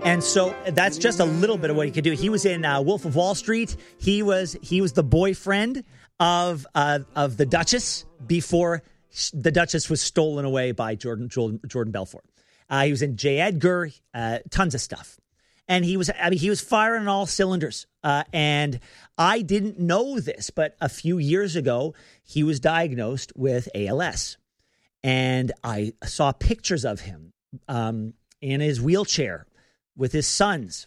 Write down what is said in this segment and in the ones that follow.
And so that's just a little bit of what he could do. He was in Wolf of Wall Street. He was the boyfriend of the Duchess before the Duchess was stolen away by Jordan Belfort. He was in J. Edgar, tons of stuff. And he was firing on all cylinders. And I didn't know this, but a few years ago, he was diagnosed with ALS. And I saw pictures of him in his wheelchair with his sons.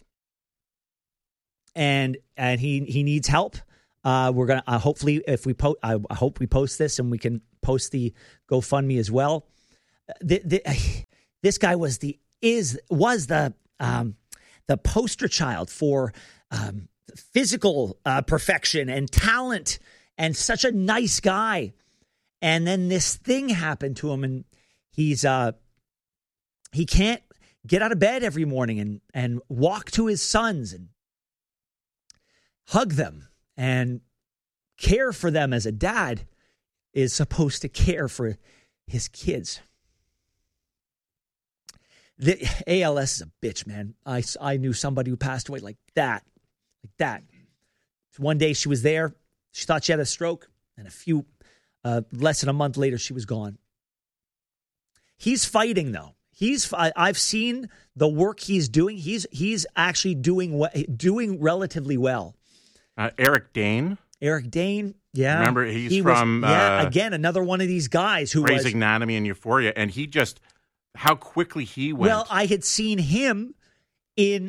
And he needs help. We're going to hopefully, if we I hope we post this and we can post the GoFundMe as well. This guy was the poster child for physical perfection and talent, and such a nice guy. And then this thing happened to him, and he can't get out of bed every morning and walk to his sons and hug them and care for them as a dad is supposed to care for his kids. The ALS is a bitch, man. I knew somebody who passed away like that. One day she was there. She thought she had a stroke, and less than a month later, she was gone. He's fighting though. I've seen the work he's doing. He's actually doing relatively well. Eric Dane. Yeah. Remember, he from again, another one of these guys who Grey's Anatomy and Euphoria, and he just how quickly he went. Well, I had seen him in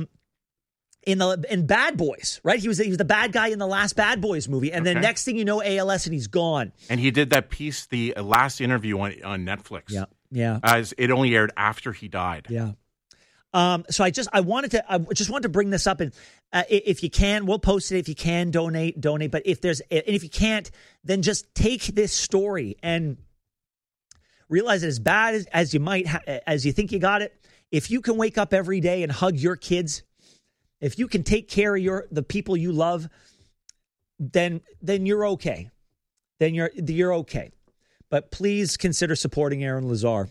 Bad Boys, right? He was the bad guy in the last Bad Boys movie, and then next thing you know, ALS, and he's gone. And he did that piece, the last interview on Netflix. Yeah. As it only aired after he died. Yeah. So I just wanted to bring this up, and if you can, we'll post it. If you can, donate. But if you can't, then just take this story and realize that as bad as you might, as you think you got it, if you can wake up every day and hug your kids, if you can take care of the people you love, then you're okay. Then you're okay. But please consider supporting Aaron Lazar.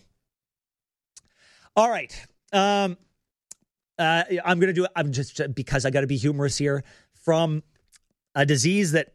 All right. I'm going to do it. I'm just because I got to be humorous here. From a disease that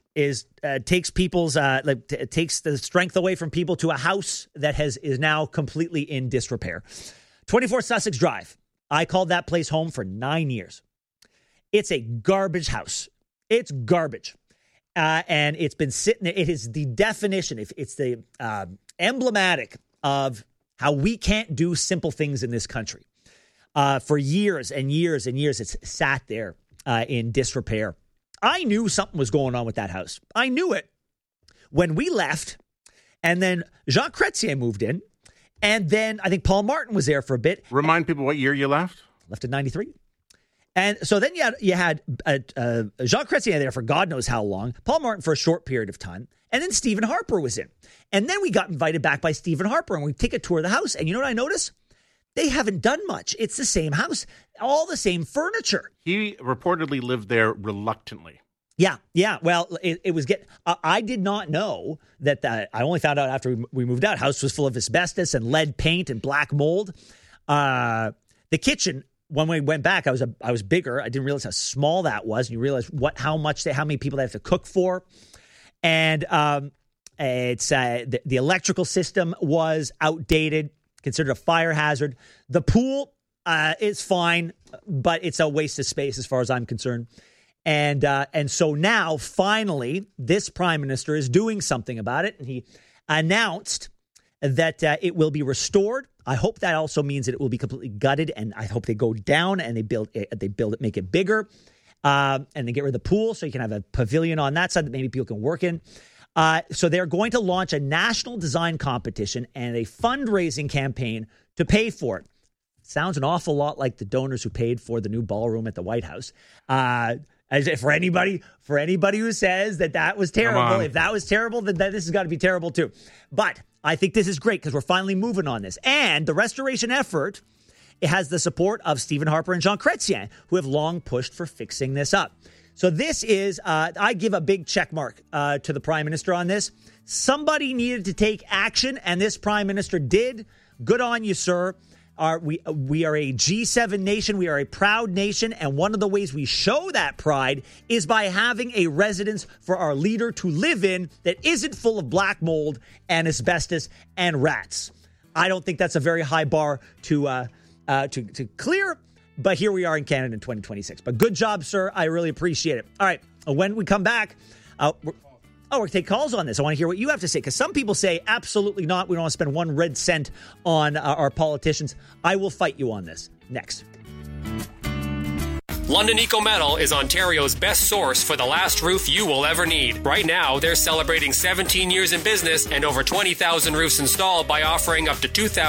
takes people's takes the strength away from people to a house that is now completely in disrepair. 24 Sussex Drive. I called that place home for 9 years. It's a garbage house. It's garbage. And it's been sitting. It is the definition. It's the emblematic of how we can't do simple things in this country. For years and years and years, it's sat there in disrepair. I knew something was going on with that house. I knew it when we left, and then Jean Chrétien moved in, and then I think Paul Martin was there for a bit. Remind people what year you left. Left in 93. And so then you had Jean Chrétien there for God knows how long, Paul Martin for a short period of time, and then Stephen Harper was in. And then we got invited back by Stephen Harper, and we take a tour of the house. And you know what I noticed? They haven't done much. It's the same house, all the same furniture. He reportedly lived there reluctantly. Yeah. Well, it was I did not know that. I only found out after we moved out. House was full of asbestos and lead paint and black mold. The kitchen, when we went back, I was bigger. I didn't realize how small that was. And you realize how many people they have to cook for, and it's the electrical system was outdated, considered a fire hazard. The pool is fine, but it's a waste of space as far as I'm concerned. And so now, finally, this prime minister is doing something about it, and he announced that it will be restored. I hope that also means that it will be completely gutted, and I hope they go down and they build it, make it bigger, and they get rid of the pool so you can have a pavilion on that side that maybe people can work in. So they're going to launch a national design competition and a fundraising campaign to pay for it. Sounds an awful lot like the donors who paid for the new ballroom at the White House. As if for anybody who says that was terrible, if that was terrible, then this has got to be terrible too. But I think this is great because we're finally moving on this. And the restoration effort, it has the support of Stephen Harper and Jean Chrétien, who have long pushed for fixing this up. So this is, I give a big check mark to the prime minister on this. Somebody needed to take action, and this prime minister did. Good on you, sir. We are a G7 nation. We are a proud nation. And one of the ways we show that pride is by having a residence for our leader to live in that isn't full of black mold and asbestos and rats. I don't think that's a very high bar to clear. But here we are in Canada in 2026. But good job, sir. I really appreciate it. All right. When we come back, we're going to take calls on this. I want to hear what you have to say, because some people say absolutely not. We don't want to spend 1 red cent on our politicians. I will fight you on this. Next. London Eco Metal is Ontario's best source for the last roof you will ever need. Right now, they're celebrating 17 years in business and over 20,000 roofs installed by offering up to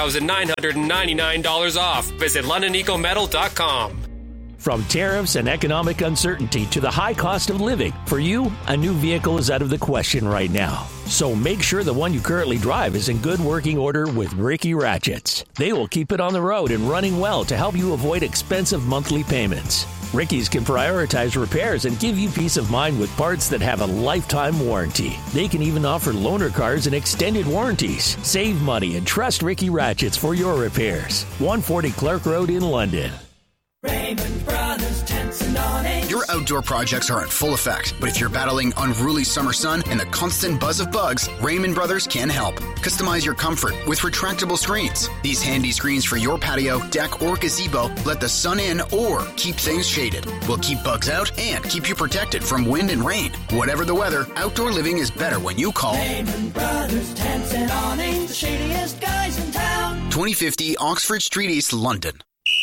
$2,999 off. Visit LondonEcoMetal.com. From tariffs and economic uncertainty to the high cost of living, for you, a new vehicle is out of the question right now. So make sure the one you currently drive is in good working order with Ricky Ratchets. They will keep it on the road and running well to help you avoid expensive monthly payments. Ricky's can prioritize repairs and give you peace of mind with parts that have a lifetime warranty. They can even offer loaner cars and extended warranties. Save money and trust Ricky Ratchets for your repairs. 140 Clark Road in London. Raymond Brothers Tents and Awnings. Your outdoor projects are in full effect, but if you're battling unruly summer sun and the constant buzz of bugs, Raymond Brothers can help. Customize your comfort with retractable screens. These handy screens for your patio, deck, or gazebo let the sun in or keep things shaded. Will keep bugs out and keep you protected from wind and rain. Whatever the weather, outdoor living is better when you call Raymond Brothers Tents and Awnings, the shadiest guys in town. 2050 Oxford Street East, London.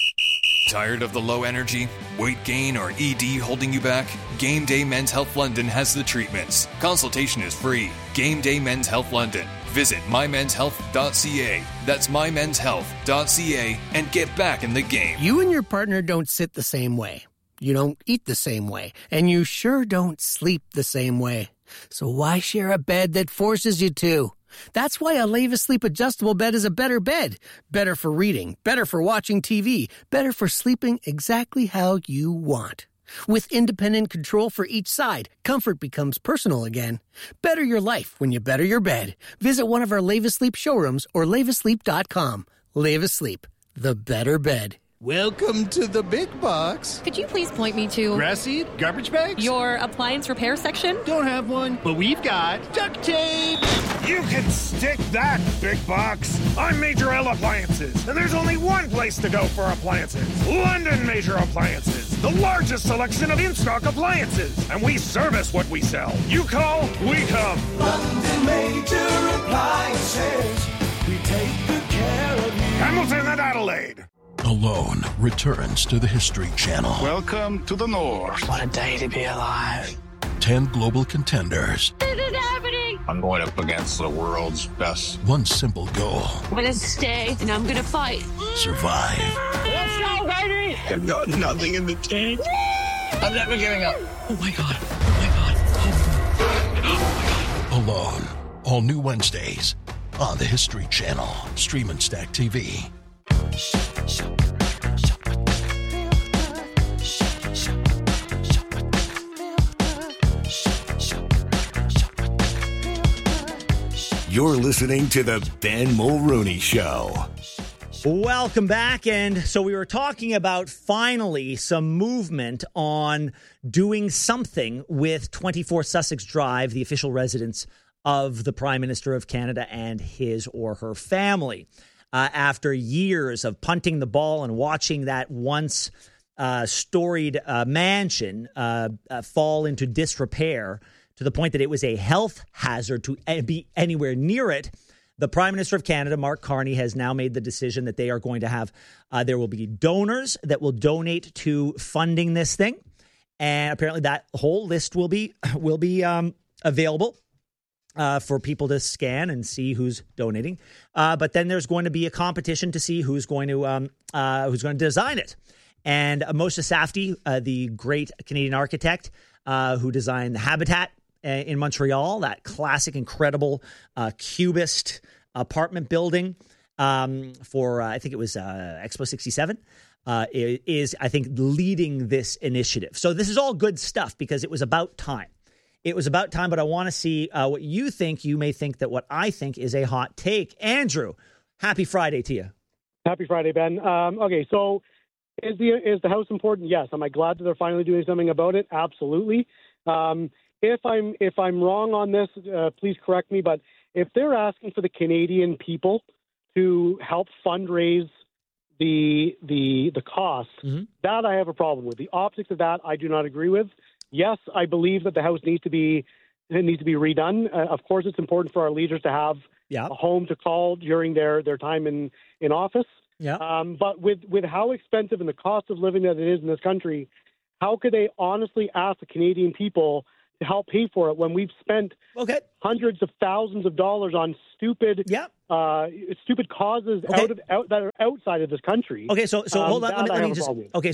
Tired of the low energy, weight gain, or ED holding you back? Game Day Men's Health London has the treatments. Consultation is free. Game Day Men's Health London. Visit mymenshealth.ca. That's mymenshealth.ca and get back in the game. You and your partner don't sit the same way. You don't eat the same way. And you sure don't sleep the same way. So why share a bed that forces you to? That's why a Leva Sleep adjustable bed is a better bed. Better for reading, better for watching TV, better for sleeping exactly how you want. With independent control for each side, comfort becomes personal again. Better your life when you better your bed. Visit one of our Leva Sleep showrooms or levasleep.com. Leva Sleep, the better bed. Welcome to the big box. Could you please point me to... Grass seed? Garbage bags? Your appliance repair section? Don't have one, but we've got duct tape. You can stick that, big box. I'm Major L Appliances, and there's only one place to go for appliances. London Major Appliances, the largest selection of in-stock appliances. And we service what we sell. You call, we come. London Major Appliances, we take good care of you. Hamilton and Adelaide. Alone returns to the History Channel. Welcome to the North. What a day to be alive. 10 global contenders. This is happening. I'm going up against the world's best. One simple goal. I'm going to stay and I'm going to fight. Survive. Let's go, baby. I've got nothing in the tank. I'm never giving up. Oh my God. Oh my God. Oh my God. Alone. All new Wednesdays on the History Channel. Stream and Stack TV. You're listening to the Ben Mulrooney Show. Welcome back. And so we were talking about finally some movement on doing something with 24 Sussex Drive, the official residence of the Prime Minister of Canada and his or her family. After years of punting the ball and watching that once storied mansion fall into disrepair to the point that it was a health hazard to be anywhere near it, the Prime Minister of Canada, Mark Carney, has now made the decision that they are going to have, there will be donors that will donate to funding this thing. And apparently that whole list will be available for people to scan and see who's donating. But then there's going to be a competition to see who's going to design it. And Moshe Safdie, the great Canadian architect who designed the Habitat in Montreal, that classic, incredible cubist apartment building for, I think it was Expo 67, is, I think, leading this initiative. So this is all good stuff because it was about time. It was about time, but I want to see what you think. You may think that what I think is a hot take. Andrew, happy Friday to you. Happy Friday, Ben. Okay, so is the House important? Yes. Am I glad that they're finally doing something about it? Absolutely. If I'm wrong on this, please correct me. But if they're asking for the Canadian people to help fundraise the cost, that I have a problem with. The optics of that I do not agree with. Yes, I believe that the House needs to be redone. Of course, it's important for our leaders to have a home to call during their time in office. Yeah. But with how expensive and the cost of living that it is in this country, how could they honestly ask the Canadian people to help pay for it when we've spent hundreds of thousands of dollars on stupid causes that are outside of this country? Okay, so hold on. Let me just. Okay,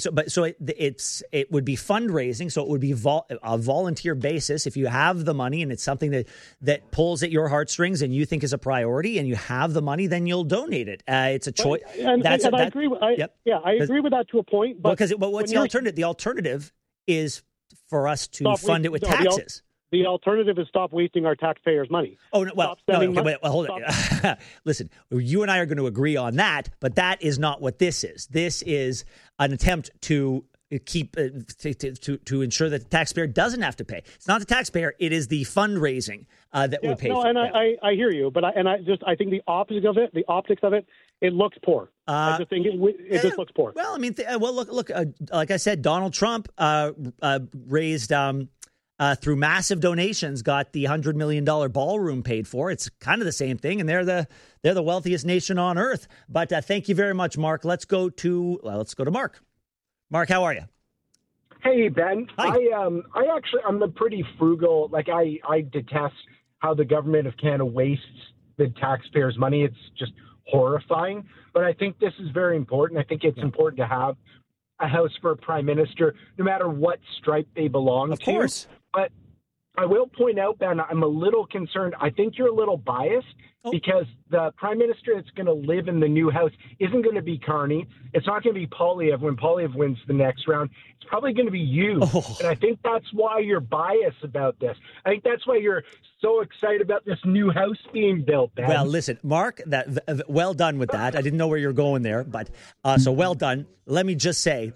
it would be fundraising, so it would be a volunteer basis. If you have the money and it's something that pulls at your heartstrings and you think is a priority, and you have the money, then you'll donate it. It's a choice. I agree. I agree with that to a point. But what's the alternative? The alternative is for us to fund it with taxes. The alternative is stop wasting our taxpayers' money. Oh, no, well, hold on. Listen, you and I are going to agree on that, but that is not what this is. This is an attempt to keep to ensure that the taxpayer doesn't have to pay. It's not the taxpayer; it is the fundraising that would pay. No, and I hear you, but I think the optics of it, it looks poor. I just think it just looks poor. Well, I mean, look. Like I said, Donald Trump raised. Through massive donations, got the $100 million ballroom paid for. It's kind of the same thing, and they're the wealthiest nation on earth. But thank you very much, Mark. Let's go to Mark. Mark, how are you? Hey, Ben. Hi. I'm a pretty frugal. Like I detest how the government of Canada wastes the taxpayers' money. It's just horrifying. But I think this is very important. I think it's important to have a House for a Prime Minister, no matter what stripe they belong to. Of course. But I will point out, Ben, I'm a little concerned. I think you're a little biased because the Prime Minister that's going to live in the new House isn't going to be Carney. It's not going to be Poilievre when Poilievre wins the next round. It's probably going to be you. And I think that's why you're biased about this. I think that's why you're so excited about this new House being built, Ben. Well, listen, Mark, well done with that. I didn't know where you're going there, but so well done. Let me just say,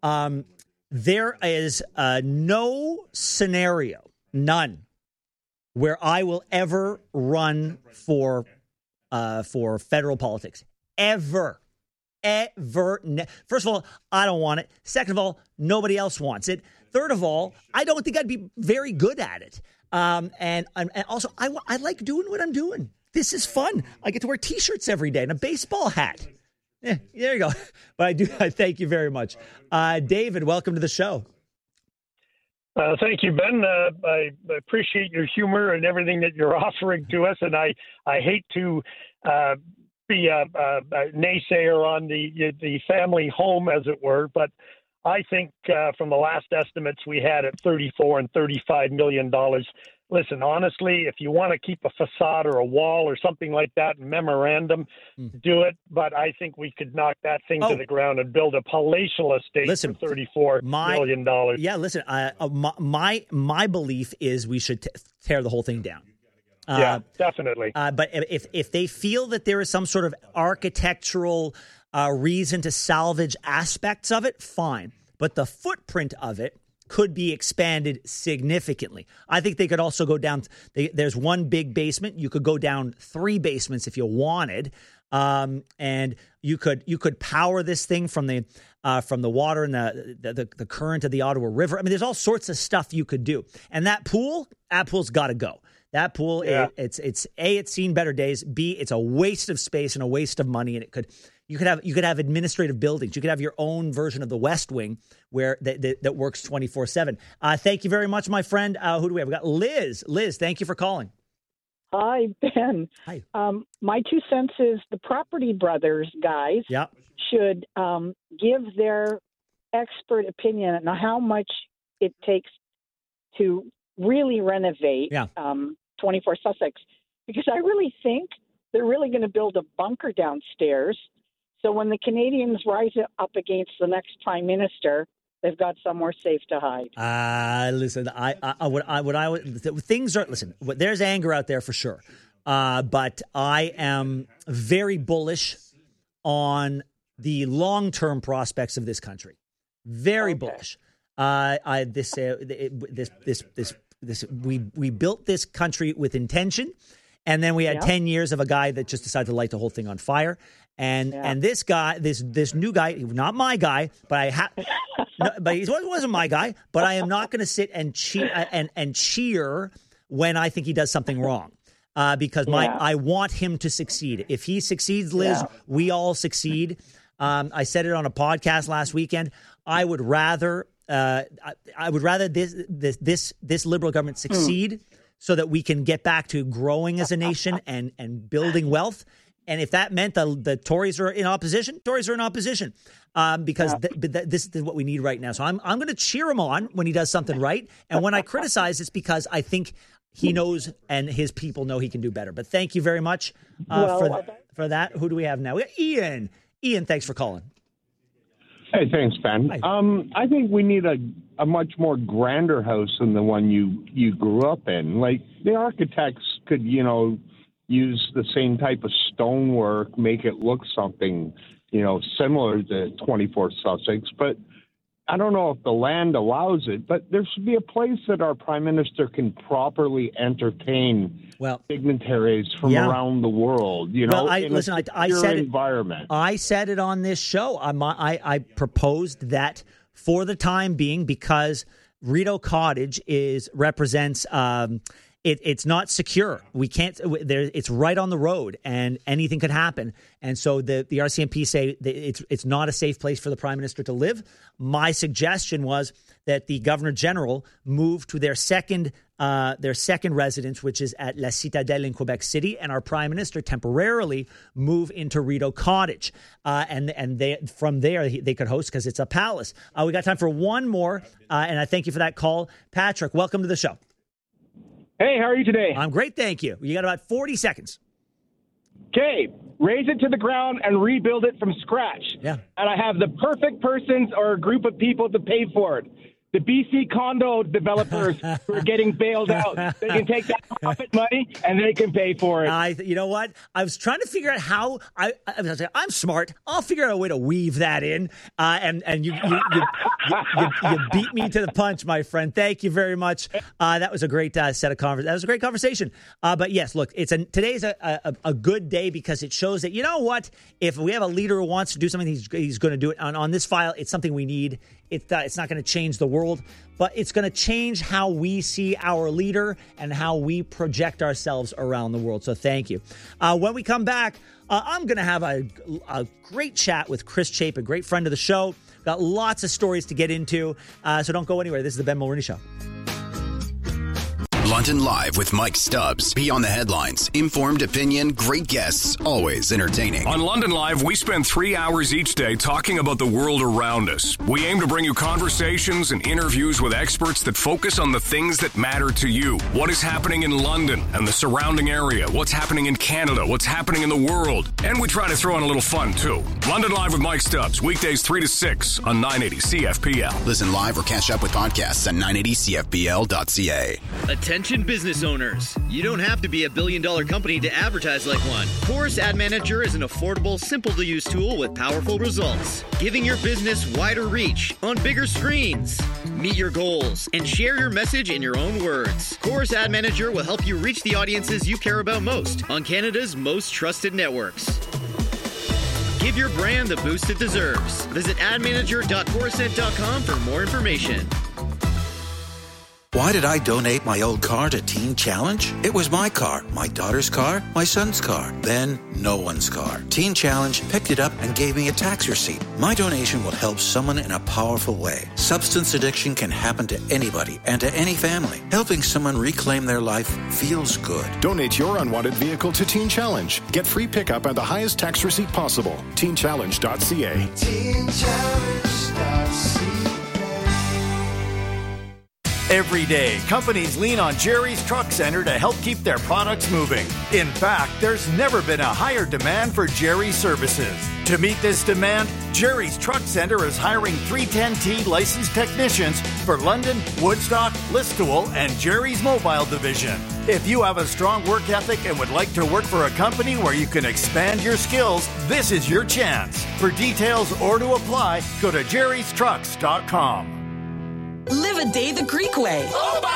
there is no scenario, none, where I will ever run for federal politics. Ever. First of all, I don't want it. Second of all, nobody else wants it. Third of all, I don't think I'd be very good at it. And also, I like doing what I'm doing. This is fun. I get to wear T-shirts every day and a baseball hat. Yeah, there you go. But I thank you very much. David, welcome to the show. Thank you, Ben. I appreciate your humor and everything that you're offering to us. And I hate to be a naysayer on the family home, as it were. But I think from the last estimates we had at $34 and $35 million, listen, honestly, if you want to keep a facade or a wall or something like that, memorandum, do it. But I think we could knock that thing to the ground and build a palatial estate for $34 million. Yeah, listen, my belief is we should tear the whole thing down. Yeah, definitely. But if they feel that there is some sort of architectural reason to salvage aspects of it, fine. But the footprint of it could be expanded significantly. I think they could also go down. There's one big basement. You could go down 3 basements if you wanted, and you could power this thing from the water and the current of the Ottawa River. I mean, there's all sorts of stuff you could do. And that pool's got to go. That pool, it's A, it's seen better days. B, it's a waste of space and a waste of money, and you could have administrative buildings. You could have your own version of the West Wing where that works 24/7. Thank you very much, my friend. Who do we have? We got Liz. Liz, thank you for calling. Hi, Ben. Hi. My 2 cents is the Property Brothers guys should give their expert opinion on how much it takes to really renovate 24 Sussex, because I really think they're really going to build a bunker downstairs. So when the Canadians rise up against the next prime minister, they've got somewhere safe to hide. Listen, listen, there's anger out there for sure. But I am very bullish on the long-term prospects of this country. Very bullish. We built this country with intention, and then we had 10 years of a guy that just decided to light the whole thing on fire. And this guy, this new guy, not my guy, but but he wasn't my guy. But I am not going to sit and cheer when I think he does something wrong, because I want him to succeed. If he succeeds, Liz, we all succeed. I said it on a podcast last weekend. I would rather this Liberal government succeed so that we can get back to growing as a nation and building wealth. And if that meant the Tories are in opposition, Tories are in opposition, because this is what we need right now. So I'm going to cheer him on when he does something right. And when I criticize, it's because I think he knows and his people know he can do better. But thank you very much for that. Who do we have now? We have Ian. Ian, thanks for calling. Hey, thanks, Ben. I think we need a much more grander house than the one you grew up in. Like, the architects could, use the same type of stonework, make it look something, similar to 24 Sussex. But I don't know if the land allows it, but there should be a place that our prime minister can properly entertain dignitaries from around the world, in a secure environment. I said it on this show. I proposed that for the time being, because Rideau Cottage represents it's not secure. We can't. It's right on the road, and anything could happen. And so the RCMP say that it's not a safe place for the Prime Minister to live. My suggestion was that the Governor General move to their second residence, which is at La Citadelle in Quebec City, and our Prime Minister temporarily move into Rideau Cottage, and they from there they could host, because it's a palace. We got time for one more, and I thank you for that call, Patrick. Welcome to the show. Hey, how are you today? I'm great, thank you. You got about 40 seconds. Okay, raise it to the ground and rebuild it from scratch. Yeah. And I have the perfect persons or group of people to pay for it. The BC condo developers who are getting bailed out. They can take that profit money and they can pay for it. You know what? I was trying to figure out how I'm smart. I'll figure out a way to weave that in. And you beat me to the punch, my friend. Thank you very much. That was a great set of conversation. That was a great conversation. But yes, look, today's a good day, because it shows that, you know what? If we have a leader who wants to do something, he's going to do it. On this file, it's something we need. It's not going to change the world, but it's going to change how we see our leader and how we project ourselves around the world. So thank you. When we come back, I'm going to have a great chat with Chris Chape, a great friend of the show. Got lots of stories to get into, so don't go anywhere. This is the Ben Mulroney Show. London Live with Mike Stubbs. Beyond the headlines. Informed opinion, great guests, always entertaining. On London Live, we spend 3 hours each day talking about the world around us. We aim to bring you conversations and interviews with experts that focus on the things that matter to you. What is happening in London and the surrounding area? What's happening in Canada? What's happening in the world? And we try to throw in a little fun, too. London Live with Mike Stubbs. Weekdays 3 to 6 on 980 CFPL. Listen live or catch up with podcasts at 980CFPL.ca. Attention business owners. You don't have to be a billion-dollar company to advertise like one. Chorus Ad Manager is an affordable, simple-to-use tool with powerful results, giving your business wider reach on bigger screens. Meet your goals and share your message in your own words. Chorus Ad Manager will help you reach the audiences you care about most on Canada's most trusted networks. Give your brand the boost it deserves. Visit admanager.corusent.com for more information. Why did I donate my old car to Teen Challenge? It was my car, my daughter's car, my son's car, then no one's car. Teen Challenge picked it up and gave me a tax receipt. My donation will help someone in a powerful way. Substance addiction can happen to anybody and to any family. Helping someone reclaim their life feels good. Donate your unwanted vehicle to Teen Challenge. Get free pickup and the highest tax receipt possible. TeenChallenge.ca. TeenChallenge.ca. Every day, companies lean on Jerry's Truck Center to help keep their products moving. In fact, there's never been a higher demand for Jerry's services. To meet this demand, Jerry's Truck Center is hiring 310T licensed technicians for London, Woodstock, Listowel, and Jerry's Mobile Division. If you have a strong work ethic and would like to work for a company where you can expand your skills, this is your chance. For details or to apply, go to jerrystrucks.com. Live a day the Greek way.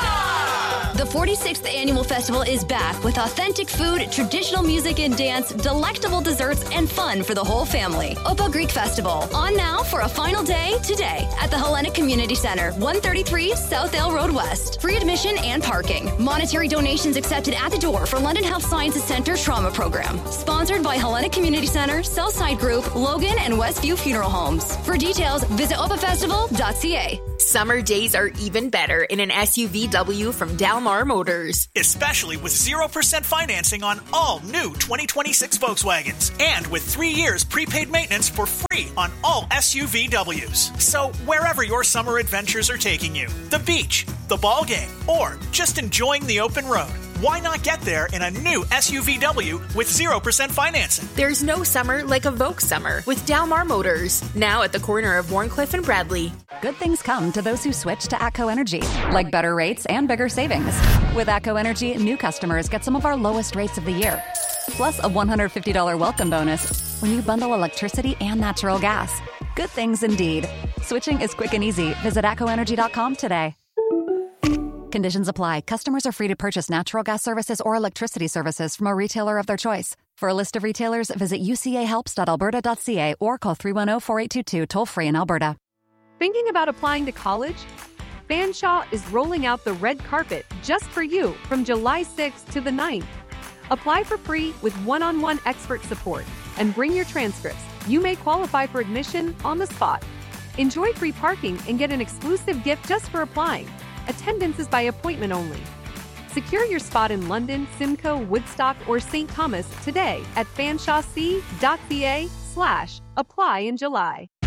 The 46th Annual Festival is back with authentic food, traditional music and dance, delectable desserts, and fun for the whole family. Opa Greek Festival, on now for a final day today at the Hellenic Community Center, 133 South Ale Road West. Free admission and parking. Monetary donations accepted at the door for London Health Sciences Center Trauma Program. Sponsored by Hellenic Community Center, Southside Group, Logan, and Westview Funeral Homes. For details, visit opafestival.ca. Summer days are even better in an SUVW from Dalmar Motors. Especially with 0% financing on all new 2026 Volkswagens. And with 3 years prepaid maintenance for free on all SUVWs. So wherever your summer adventures are taking you, the beach, the ball game, or just enjoying the open road, why not get there in a new SUVW with 0% financing? There's no summer like a Volks summer with Dalmar Motors. Now at the corner of Warncliffe and Bradley. Good things come to those who switch to ATCO Energy, like better rates and bigger savings. With ATCO Energy, new customers get some of our lowest rates of the year, plus a $150 welcome bonus when you bundle electricity and natural gas. Good things indeed. Switching is quick and easy. Visit ATCOenergy.com today. Conditions apply. Customers are free to purchase natural gas services or electricity services from a retailer of their choice. For a list of retailers, visit ucahelps.alberta.ca or call 310-4822 toll-free in Alberta. Thinking about applying to college? Fanshawe is rolling out the red carpet just for you from July 6th to the 9th. Apply for free with one-on-one expert support and bring your transcripts. You may qualify for admission on the spot. Enjoy free parking and get an exclusive gift just for applying. Attendance is by appointment only. Secure your spot in London, Simcoe, Woodstock, or St. Thomas today at fanshawec.ca/apply in July.